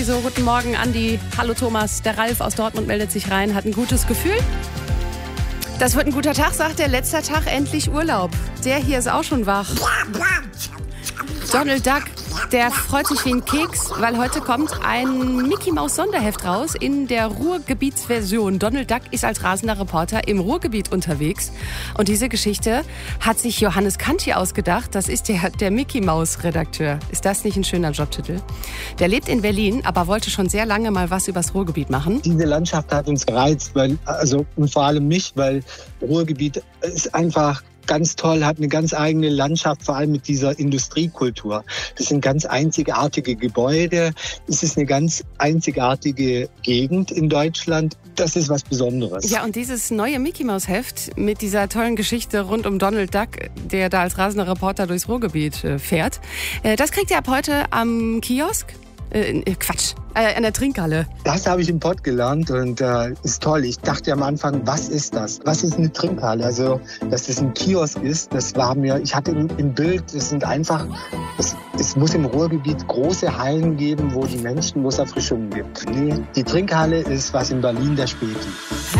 So, guten Morgen, Andi. Hallo Thomas. Der Ralf aus Dortmund meldet sich rein, hat ein gutes Gefühl. Das wird ein guter Tag, sagt er. Letzter Tag, endlich Urlaub. Der hier ist auch schon wach. Donald Duck, der freut sich wie ein Keks, weil heute kommt ein Mickey-Maus-Sonderheft raus in der Ruhrgebietsversion. Donald Duck ist als rasender Reporter im Ruhrgebiet unterwegs. Und diese Geschichte hat sich Johannes Kanti ausgedacht. Das ist der Mickey-Maus-Redakteur. Ist das nicht ein schöner Jobtitel? Der lebt in Berlin, aber wollte schon sehr lange mal was übers Ruhrgebiet machen. Diese Landschaft hat uns gereizt, und vor allem mich, weil Ruhrgebiet ist einfach ganz toll, hat eine ganz eigene Landschaft, vor allem mit dieser Industriekultur. Das sind ganz einzigartige Gebäude. Es ist eine ganz einzigartige Gegend in Deutschland. Das ist was Besonderes. Ja, und dieses neue Mickey-Maus-Heft mit dieser tollen Geschichte rund um Donald Duck, der da als rasender Reporter durchs Ruhrgebiet fährt, das kriegt ihr ab heute am Kiosk. An der Trinkhalle. Das habe ich im Pott gelernt und ist toll. Ich dachte am Anfang, was ist das? Was ist eine Trinkhalle? Also, dass das ein Kiosk ist, das war mir, ich hatte im Bild, es muss im Ruhrgebiet große Hallen geben, wo es Erfrischungen gibt. Nee, die Trinkhalle ist was in Berlin der Späti.